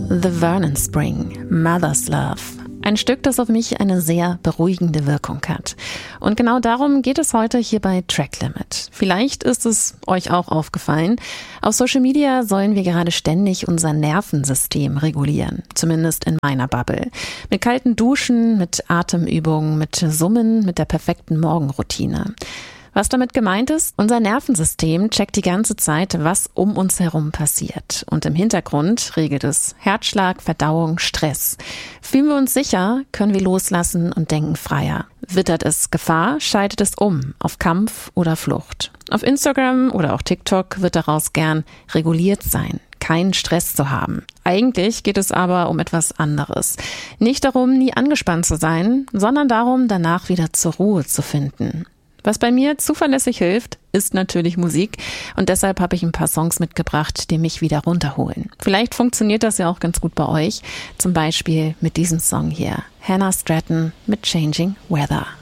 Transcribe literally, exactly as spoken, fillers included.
The Vernon Spring, Mother's Love. Ein Stück, das auf mich eine sehr beruhigende Wirkung hat. Und genau darum geht es heute hier bei Track Limit. Vielleicht ist es euch auch aufgefallen. Auf Social Media sollen wir gerade ständig unser Nervensystem regulieren. Zumindest in meiner Bubble. Mit kalten Duschen, mit Atemübungen, mit Summen, mit der perfekten Morgenroutine. Was damit gemeint ist, unser Nervensystem checkt die ganze Zeit, was um uns herum passiert. Und im Hintergrund regelt es Herzschlag, Verdauung, Stress. Fühlen wir uns sicher, können wir loslassen und denken freier. Wittert es Gefahr, schaltet es um auf Kampf oder Flucht. Auf Instagram oder auch TikTok wird daraus gern reguliert sein, keinen Stress zu haben. Eigentlich geht es aber um etwas anderes. Nicht darum, nie angespannt zu sein, sondern darum, danach wieder zur Ruhe zu finden. Was bei mir zuverlässig hilft, ist natürlich Musik und deshalb habe ich ein paar Songs mitgebracht, die mich wieder runterholen. Vielleicht funktioniert das ja auch ganz gut bei euch, zum Beispiel mit diesem Song hier, Hannah Stratton mit Changing Weather.